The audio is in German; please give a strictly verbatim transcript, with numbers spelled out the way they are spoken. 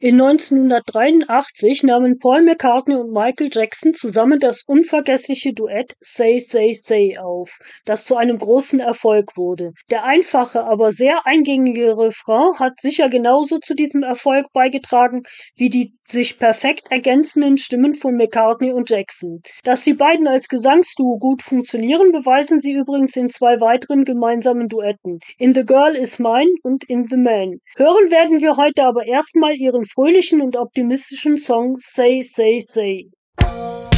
In neunzehnhundertdreiundachtzig nahmen Paul McCartney und Michael Jackson zusammen das unvergessliche Duett "Say Say Say" auf, das zu einem großen Erfolg wurde. Der einfache, aber sehr eingängige Refrain hat sicher genauso zu diesem Erfolg beigetragen wie die sich perfekt ergänzenden Stimmen von McCartney und Jackson. Dass die beiden als Gesangsduo gut funktionieren, beweisen sie übrigens in zwei weiteren gemeinsamen Duetten: "In the Girl Is Mine" und "In the Man". Hören werden wir heute aber erstmal ihren fröhlichen und optimistischen Song "Say Say Say".